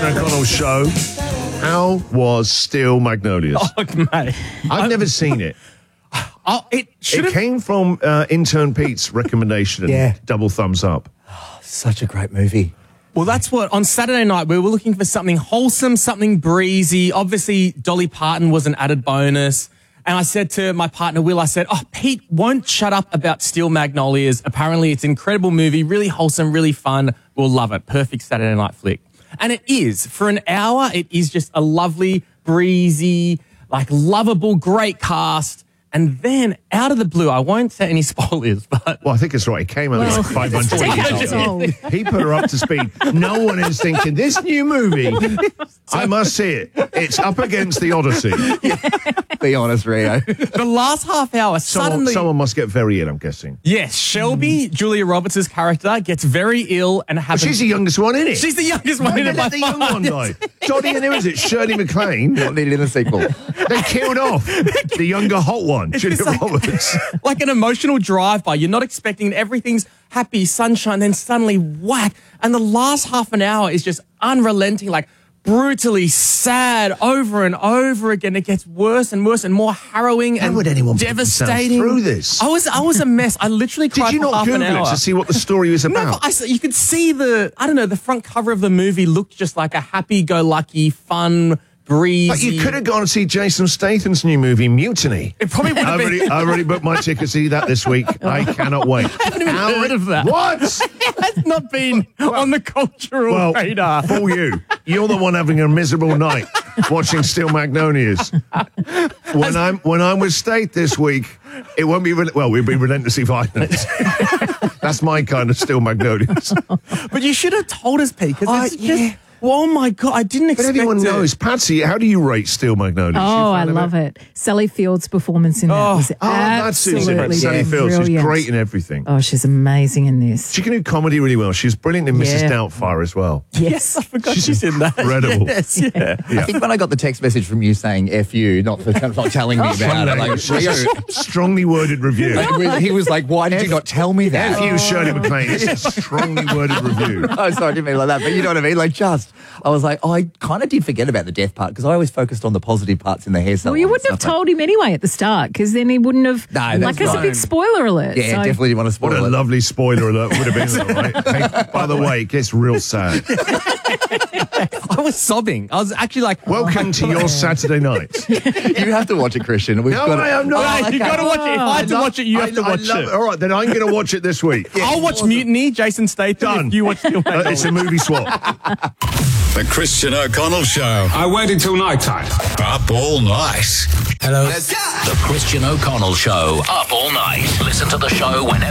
Christian O'Connell show. How was Steel Magnolias? Oh, mate. I've never seen it. It came from intern Pete's recommendation. Yeah. Double thumbs up. Such a great movie. Well, that's what, on Saturday night, we were looking for something wholesome, something breezy. Obviously, Dolly Parton was an added bonus. And I said to my partner, Will, I said, Pete won't shut up about Steel Magnolias. Apparently, it's an incredible movie, really wholesome, really fun. We'll love it. Perfect Saturday night flick. And it is. For an hour, it is just a lovely, breezy, lovable, great cast. And then, out of the blue, I won't say any spoilers, but... Well, I think it's right. It came out 500 years old. He put her up to speed. No one is thinking, this new movie, I must see it. It's up against the Odyssey. Be honest, Rio. The last half hour, suddenly... Someone must get very ill, I'm guessing. Yes, Shelby, Julia Roberts' character, gets very ill and happens... She's the youngest one in it. She's the youngest one in it by the young one die. Johnny, and who is it? Shirley MacLaine. Not needed in the sequel. They killed off the younger hot one, Julia Roberts. Like an emotional drive-by. You're not expecting everything's happy, sunshine, then suddenly whack. And the last half an hour is just unrelenting, brutally sad over and over again. It gets worse and worse and more harrowing and would anyone devastating. Through this? I was a mess. I literally cried Did you for not half Google an hour it to see what the story was about? No, but you could see the front cover of the movie looked just like a happy-go-lucky, fun, breezy. But you could have gone to see Jason Statham's new movie, Mutiny. It probably would have been. I already booked my ticket to see that this week. I cannot wait. I haven't even heard of that. What? It has not been on the cultural radar. For you. You're the one having a miserable night watching Steel Magnolias. When I'm with State this week, it won't be, we'll be relentlessly violent. That's my kind of Steel Magnolias. But you should have told us, Pete, because it's just... Oh, my God, I didn't expect it. But everyone knows. Patsy, how do you rate Steel Magnolias? Oh, I love it. Sally Field's performance in that was absolutely Sally Field. brilliant. She's great in everything. Oh, she's amazing in this. She can do comedy really well. She's brilliant in Mrs. Doubtfire as well. Yes. I forgot she's in that. Incredible. Yes, yeah. I think when I got the text message from you saying F you, not telling me about it. Strongly worded review. He was like, why did you not tell me that? F you, Shirley MacLaine. It's a strongly worded review. Oh, sorry, I didn't mean it like that. But you know what I mean? I was like, I kind of did forget about the death part because I always focused on the positive parts in the hair salon. Well, you wouldn't have told him anyway at the start because then he wouldn't have... No, that's it's a big spoiler alert. Yeah, definitely didn't want to spoil it. What a lovely spoiler alert would have been, right? Hey, by the way, it gets real sad. I was sobbing. I was actually like... Welcome to your Saturday night. You have to watch it, Christian. I am not. You've got to watch it. If I had to watch it, you have to watch it. All right, then I'm going to watch it this week. I'll watch Mutiny, Jason Statham. Done. If you watch Steel Magnolias. It's a movie swap. The Christian O'Connell Show. I waited till night time. Up all night. Hello. The Christian O'Connell Show. Up all night. Listen to the show whenever